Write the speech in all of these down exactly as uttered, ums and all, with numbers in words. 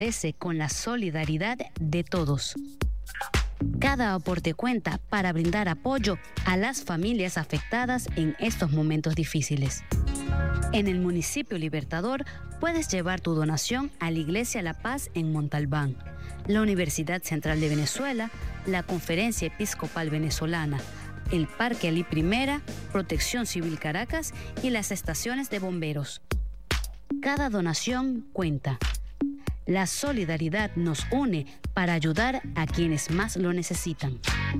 Ese con la solidaridad de todos. Cada aporte cuenta para brindar apoyo a las familias afectadas en estos momentos difíciles. En el municipio Libertador puedes llevar tu donación a la Iglesia La Paz en Montalbán, la Universidad Central de Venezuela, la Conferencia Episcopal Venezolana, el Parque Alí Primera, Protección Civil Caracas y las estaciones de bomberos. Cada donación cuenta. La solidaridad nos une para ayudar a quienes más lo necesitan.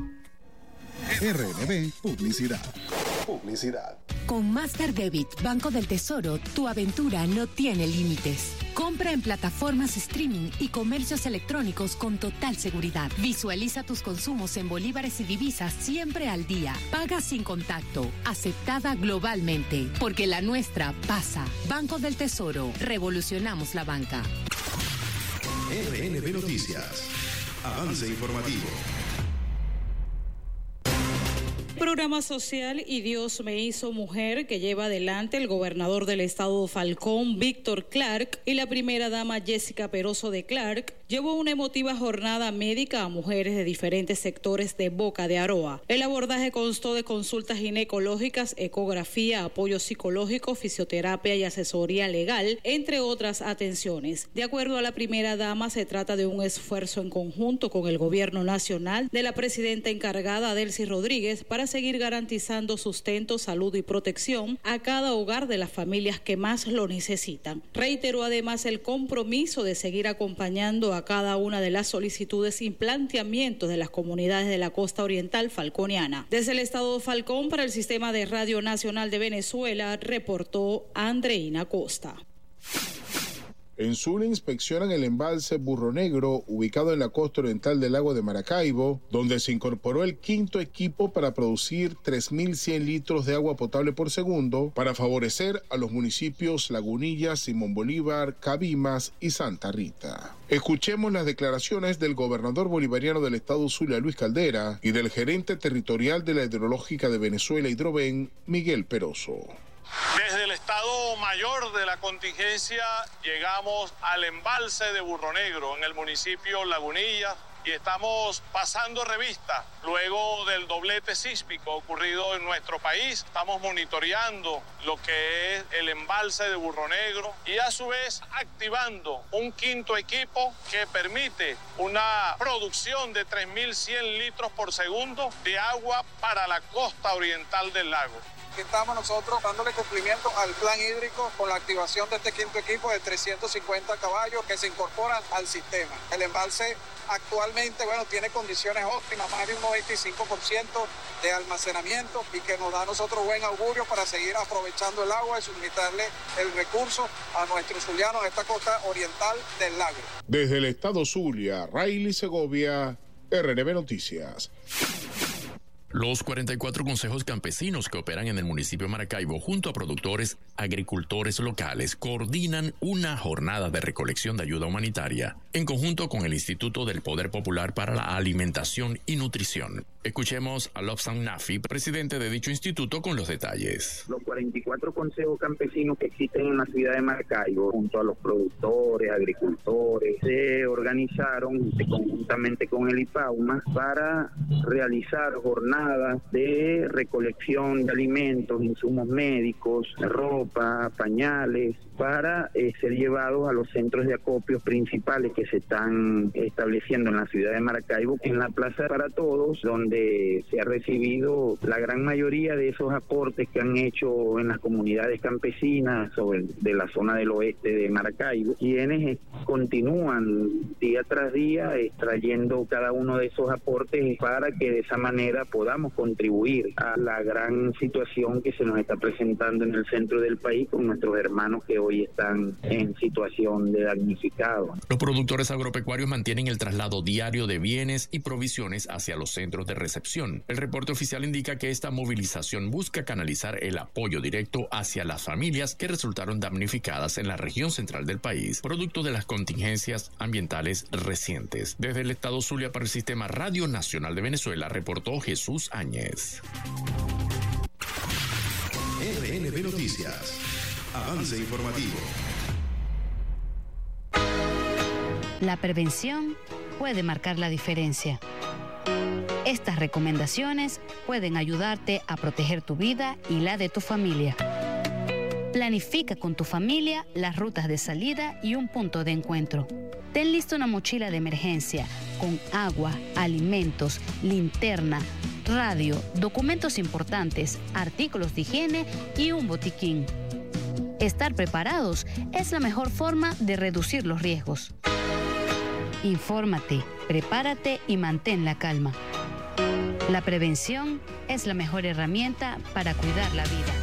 R N B Publicidad. Publicidad. Con Master Debit, Banco del Tesoro, tu aventura no tiene límites. Compra en plataformas streaming y comercios electrónicos con total seguridad. Visualiza tus consumos en bolívares y divisas siempre al día. Paga sin contacto. Aceptada globalmente. Porque la nuestra pasa. Banco del Tesoro. Revolucionamos la banca. R N B Noticias. Avance informativo. Programa social Y Dios me hizo mujer, que lleva adelante el gobernador del estado Falcón, Víctor Clark, y la primera dama Jessica Peroso de Clark, llevó una emotiva jornada médica a mujeres de diferentes sectores de Boca de Aroa. El abordaje constó de consultas ginecológicas, ecografía, apoyo psicológico, fisioterapia y asesoría legal, entre otras atenciones. De acuerdo a la primera dama, se trata de un esfuerzo en conjunto con el gobierno nacional de la presidenta encargada Delcy Rodríguez para seguir garantizando sustento, salud y protección a cada hogar de las familias que más lo necesitan. Reiteró además el compromiso de seguir acompañando a cada una de las solicitudes y planteamientos de las comunidades de la costa oriental falconiana. Desde el estado de Falcón, para el Sistema de Radio Nacional de Venezuela, reportó Andreina Costa. En Zulia inspeccionan el embalse Burro Negro, ubicado en la costa oriental del lago de Maracaibo, donde se incorporó el quinto equipo para producir tres mil cien litros de agua potable por segundo para favorecer a los municipios Lagunillas, Simón Bolívar, Cabimas y Santa Rita. Escuchemos las declaraciones del gobernador bolivariano del estado Zulia, Luis Caldera, y del gerente territorial de la Hidrológica de Venezuela, Hidroven, Miguel Peroso. Desde el Estado Mayor de la contingencia llegamos al embalse de Burro Negro en el municipio Lagunilla y estamos pasando revista luego del doblete sísmico ocurrido en nuestro país. Estamos monitoreando lo que es el embalse de Burro Negro y a su vez activando un quinto equipo que permite una producción de tres mil cien litros por segundo de agua para la costa oriental del lago. Estamos nosotros dándole cumplimiento al plan hídrico con la activación de este quinto equipo de trescientos cincuenta caballos que se incorporan al sistema. El embalse actualmente, bueno, tiene condiciones óptimas, más de un noventa y cinco por ciento de almacenamiento y que nos da a nosotros buen augurio para seguir aprovechando el agua y suministrarle el recurso a nuestros zulianos de esta costa oriental del lago. Desde el estado Zulia, Rayleigh Segovia, R N B Noticias. Los cuarenta y cuatro consejos campesinos que operan en el municipio de Maracaibo junto a productores, agricultores locales coordinan una jornada de recolección de ayuda humanitaria en conjunto con el Instituto del Poder Popular para la Alimentación y Nutrición. Escuchemos a Lobsang Nafi, presidente de dicho instituto, con los detalles. Los cuarenta y cuatro consejos campesinos que existen en la ciudad de Maracaibo, junto a los productores, agricultores, se organizaron conjuntamente con el IPAUMA para realizar jornadas de recolección de alimentos, insumos médicos, ropa, pañales, para eh, ser llevados a los centros de acopio principales que se están estableciendo en la ciudad de Maracaibo, en la Plaza para Todos, donde se ha recibido la gran mayoría de esos aportes que han hecho en las comunidades campesinas sobre, de la zona del oeste de Maracaibo, quienes continúan día tras día extrayendo cada uno de esos aportes para que de esa manera podamos contribuir a la gran situación que se nos está presentando en el centro del país con nuestros hermanos que hoy están en situación de damnificado. Los productores agropecuarios mantienen el traslado diario de bienes y provisiones hacia los centros de recepción. El reporte oficial indica que esta movilización busca canalizar el apoyo directo hacia las familias que resultaron damnificadas en la región central del país, producto de las contingencias ambientales recientes. Desde el estado Zulia para el Sistema Radio Nacional de Venezuela, reportó Jesús Áñez. R N B Noticias. Avance informativo. La prevención puede marcar la diferencia. Estas recomendaciones pueden ayudarte a proteger tu vida y la de tu familia. Planifica con tu familia las rutas de salida y un punto de encuentro. Ten lista una mochila de emergencia con agua, alimentos, linterna, radio, documentos importantes, artículos de higiene y un botiquín. Estar preparados es la mejor forma de reducir los riesgos. Infórmate, prepárate y mantén la calma. La prevención es la mejor herramienta para cuidar la vida.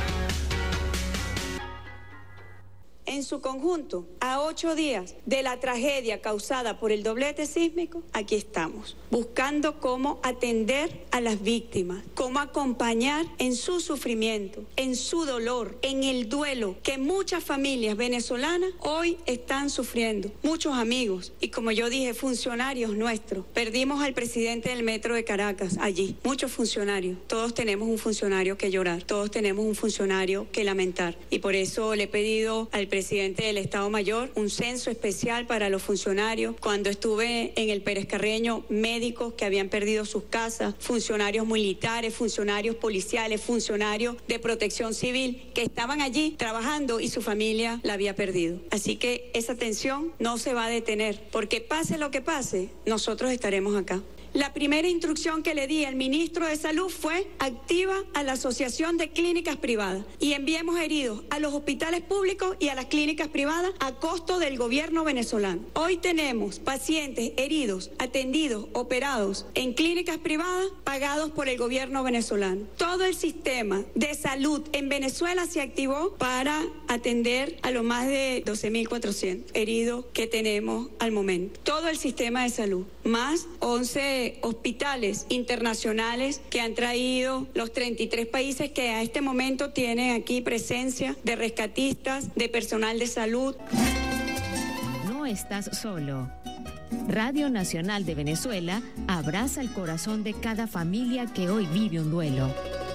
En su conjunto, a ocho días de la tragedia causada por el doblete sísmico, aquí estamos, buscando cómo atender a las víctimas, cómo acompañar en su sufrimiento, en su dolor, en el duelo que muchas familias venezolanas hoy están sufriendo. Muchos amigos y, como yo dije, funcionarios nuestros. Perdimos al presidente del Metro de Caracas allí, muchos funcionarios. Todos tenemos un funcionario que llorar, todos tenemos un funcionario que lamentar. Y por eso le he pedido al presidente presidente del Estado Mayor, un censo especial para los funcionarios. Cuando estuve en el Pérez Carreño, médicos que habían perdido sus casas, funcionarios militares, funcionarios policiales, funcionarios de protección civil que estaban allí trabajando y su familia la había perdido. Así que esa atención no se va a detener, porque pase lo que pase, nosotros estaremos acá. La primera instrucción que le di al ministro de Salud fue: activa a la Asociación de Clínicas Privadas y enviemos heridos a los hospitales públicos y a las clínicas privadas a costo del gobierno venezolano. Hoy tenemos pacientes heridos, atendidos, operados en clínicas privadas pagados por el gobierno venezolano. Todo el sistema de salud en Venezuela se activó para atender a los más de doce mil cuatrocientos heridos que tenemos al momento. Todo el sistema de salud, más once hospitales internacionales que han traído los treinta y tres países que a este momento tienen aquí presencia de rescatistas, de personal de salud. No estás solo. Radio Nacional de Venezuela abraza el corazón de cada familia que hoy vive un duelo.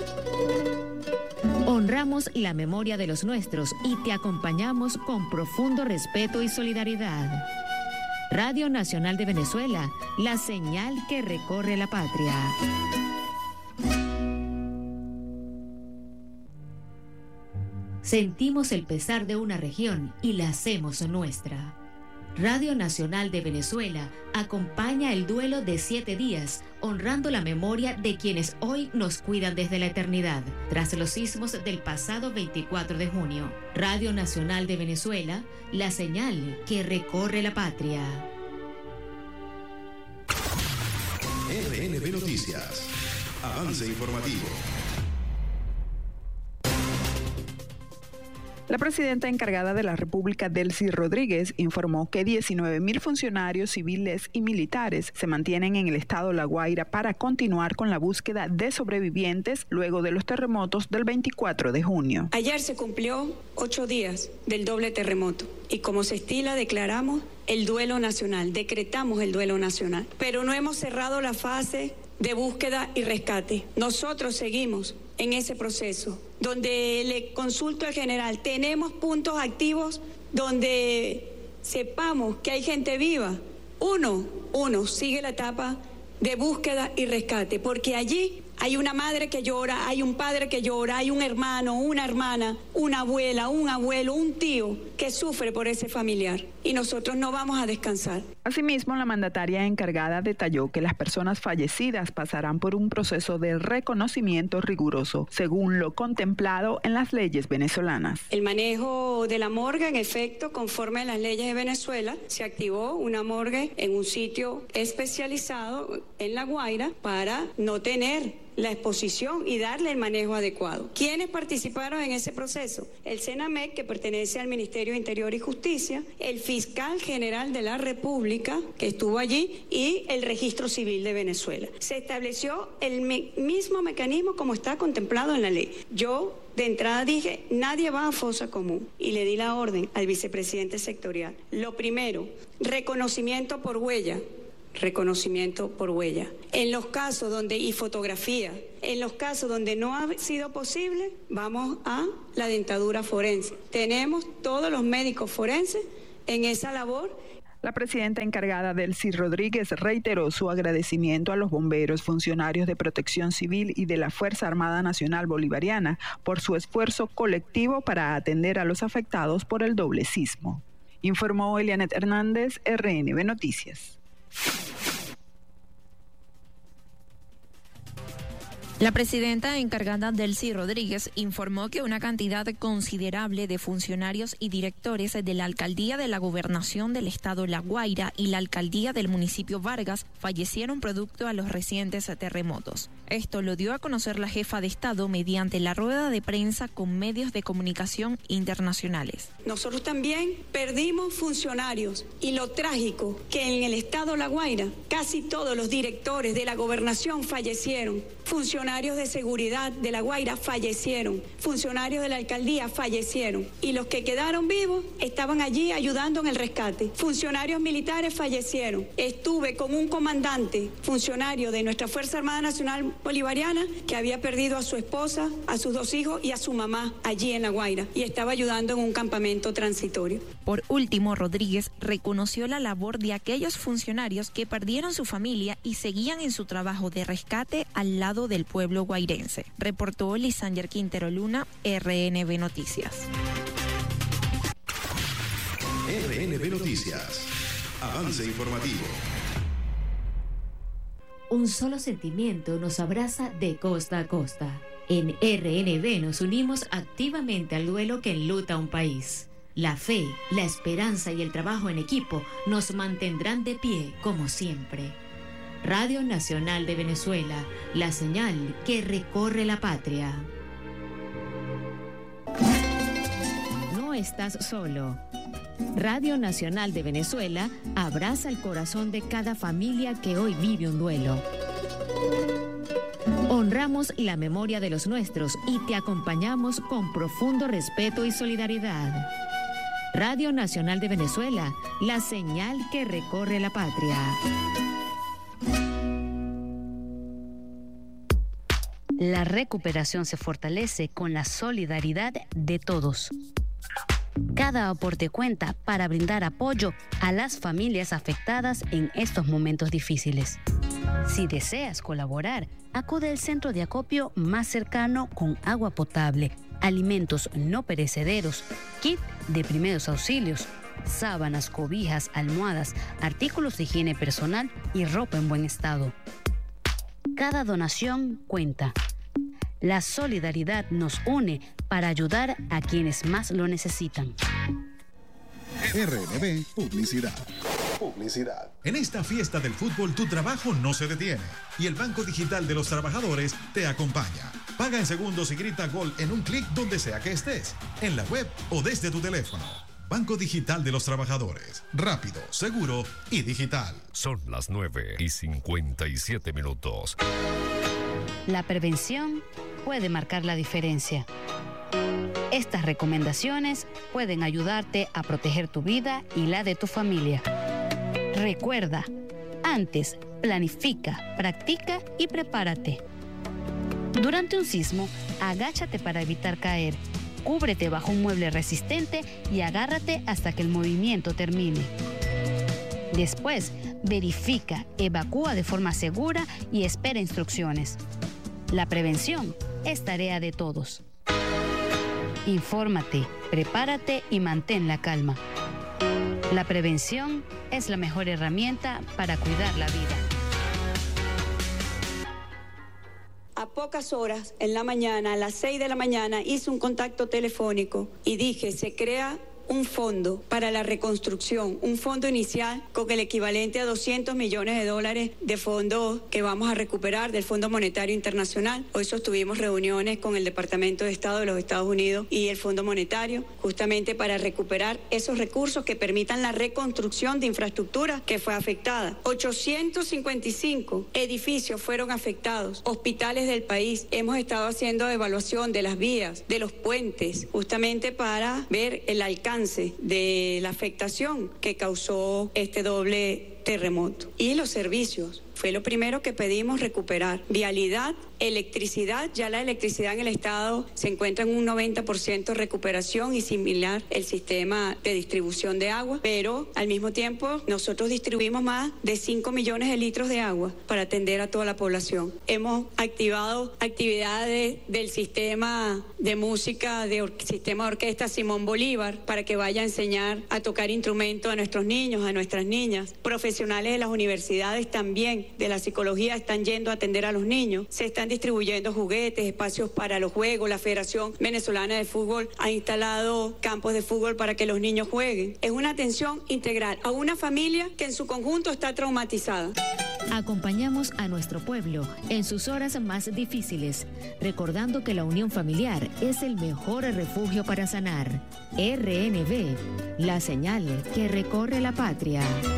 Honramos la memoria de los nuestros y te acompañamos con profundo respeto y solidaridad. Radio Nacional de Venezuela, la señal que recorre la patria. Sentimos el pesar de una región y la hacemos nuestra. Radio Nacional de Venezuela acompaña el duelo de siete días, honrando la memoria de quienes hoy nos cuidan desde la eternidad, tras los sismos del pasado veinticuatro de junio. Radio Nacional de Venezuela, la señal que recorre la patria. R N B Noticias. Avance informativo. La presidenta encargada de la República, Delcy Rodríguez, informó que diecinueve mil funcionarios civiles y militares se mantienen en el estado La Guaira para continuar con la búsqueda de sobrevivientes luego de los terremotos del veinticuatro de junio. Ayer se cumplió ocho días del doble terremoto y, como se estila, declaramos el duelo nacional, decretamos el duelo nacional, pero no hemos cerrado la fase de búsqueda y rescate. Nosotros seguimos en ese proceso, donde le consulto al general, tenemos puntos activos donde sepamos que hay gente viva. Uno, uno, sigue la etapa de búsqueda y rescate, porque allí hay una madre que llora, hay un padre que llora, hay un hermano, una hermana, una abuela, un abuelo, un tío que sufre por ese familiar. Y nosotros no vamos a descansar. Asimismo, la mandataria encargada detalló que las personas fallecidas pasarán por un proceso de reconocimiento riguroso, según lo contemplado en las leyes venezolanas. El manejo de la morgue, en efecto, conforme a las leyes de Venezuela, se activó una morgue en un sitio especializado en La Guaira para no tener la exposición y darle el manejo adecuado. ¿Quiénes participaron en ese proceso? El SENAMEC, que pertenece al Ministerio de Interior y Justicia, el Fiscal General de la República, que estuvo allí, y el Registro Civil de Venezuela. Se estableció el me- mismo mecanismo como está contemplado en la ley. Yo de entrada dije, nadie va a fosa común, y le di la orden al vicepresidente sectorial. Lo primero, reconocimiento por huella. Reconocimiento por huella. En los casos donde, y fotografía, en los casos donde no ha sido posible, vamos a la dentadura forense. Tenemos todos los médicos forenses en esa labor. La presidenta encargada Delcy Rodríguez reiteró su agradecimiento a los bomberos, funcionarios de Protección Civil y de la Fuerza Armada Nacional Bolivariana por su esfuerzo colectivo para atender a los afectados por el doble sismo. Informó Elianet Hernández, R N B Noticias. La presidenta encargada Delcy Rodríguez informó que una cantidad considerable de funcionarios y directores de la Alcaldía de la Gobernación del Estado La Guaira y la Alcaldía del municipio Vargas fallecieron producto a los recientes terremotos. Esto lo dio a conocer la jefa de Estado mediante la rueda de prensa con medios de comunicación internacionales. Nosotros también perdimos funcionarios y lo trágico que en el Estado La Guaira casi todos los directores de la gobernación fallecieron. Funcionarios de seguridad de La Guaira fallecieron, funcionarios de la alcaldía fallecieron y los que quedaron vivos estaban allí ayudando en el rescate. Funcionarios militares fallecieron. Estuve con un comandante, funcionario de nuestra Fuerza Armada Nacional Bolivariana, que había perdido a su esposa, a sus dos hijos y a su mamá allí en La Guaira y estaba ayudando en un campamento transitorio. Por último, Rodríguez reconoció la labor de aquellos funcionarios que perdieron su familia y seguían en su trabajo de rescate al lado del pueblo guairense. Reportó Lisander Quintero Luna, R N B Noticias. R N B Noticias. Avance informativo. Un solo sentimiento nos abraza de costa a costa. En R N B nos unimos activamente al duelo que enluta a un país. La fe, la esperanza y el trabajo en equipo nos mantendrán de pie como siempre. Radio Nacional de Venezuela, la señal que recorre la patria. No estás solo. Radio Nacional de Venezuela abraza el corazón de cada familia que hoy vive un duelo. Honramos la memoria de los nuestros y te acompañamos con profundo respeto y solidaridad. Radio Nacional de Venezuela, la señal que recorre la patria. La recuperación se fortalece con la solidaridad de todos. Cada aporte cuenta para brindar apoyo a las familias afectadas en estos momentos difíciles. Si deseas colaborar, acude al centro de acopio más cercano con agua potable, alimentos no perecederos, kit de primeros auxilios, sábanas, cobijas, almohadas, artículos de higiene personal y ropa en buen estado. Cada donación cuenta. La solidaridad nos une para ayudar a quienes más lo necesitan. R N B Publicidad. Publicidad. En esta fiesta del fútbol tu trabajo no se detiene y el Banco Digital de los Trabajadores te acompaña. Paga en segundos y grita gol en un clic donde sea que estés, en la web o desde tu teléfono. Banco Digital de los Trabajadores. Rápido, seguro y digital. Son las nueve y cincuenta y siete minutos. La prevención puede marcar la diferencia. Estas recomendaciones pueden ayudarte a proteger tu vida y la de tu familia. Recuerda, antes, planifica, practica y prepárate. Durante un sismo, agáchate para evitar caer. Cúbrete bajo un mueble resistente y agárrate hasta que el movimiento termine. Después, verifica, evacúa de forma segura y espera instrucciones. La prevención es tarea de todos. Infórmate, prepárate y mantén la calma. La prevención es la mejor herramienta para cuidar la vida. A pocas horas, en la mañana, a las seis de la mañana, hice un contacto telefónico y dije, se crea un fondo para la reconstrucción, un fondo inicial con el equivalente a doscientos millones de dólares de fondos que vamos a recuperar del Fondo Monetario Internacional. Hoy sostuvimos reuniones con el Departamento de Estado de los Estados Unidos y el Fondo Monetario, justamente para recuperar esos recursos que permitan la reconstrucción de infraestructura que fue afectada. ochocientos cincuenta y cinco edificios fueron afectados, hospitales del país. Hemos estado haciendo evaluación de las vías, de los puentes, justamente para ver el alcance de la afectación que causó este doble terremoto. Y los servicios. Fue lo primero que pedimos recuperar. Vialidad, electricidad. Ya la electricidad en el estado se encuentra en un noventa por ciento de recuperación y similar el sistema de distribución de agua. Pero al mismo tiempo nosotros distribuimos más de cinco millones de litros de agua para atender a toda la población. Hemos activado actividades del sistema de música, del sistema de orquesta Simón Bolívar, para que vaya a enseñar a tocar instrumentos a nuestros niños, a nuestras niñas. Profesionales de las universidades también, de la psicología, están yendo a atender a los niños. Se están distribuyendo juguetes, espacios para los juegos. La Federación Venezolana de Fútbol ha instalado campos de fútbol para que los niños jueguen. Es una atención integral a una familia que en su conjunto está traumatizada. Acompañamos a nuestro pueblo en sus horas más difíciles, recordando que la unión familiar es el mejor refugio para sanar. R N B, la señal que recorre la patria.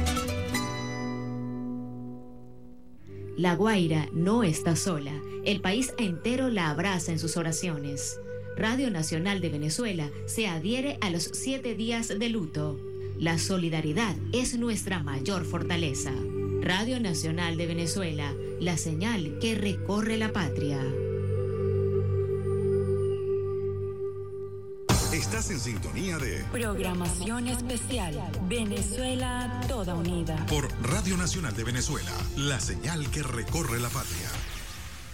La Guaira no está sola. El país entero la abraza en sus oraciones. Radio Nacional de Venezuela se adhiere a los siete días de luto. La solidaridad es nuestra mayor fortaleza. Radio Nacional de Venezuela, la señal que recorre la patria. Estás en sintonía de Programación Especial Venezuela Toda Unida por Radio Nacional de Venezuela, la señal que recorre la patria.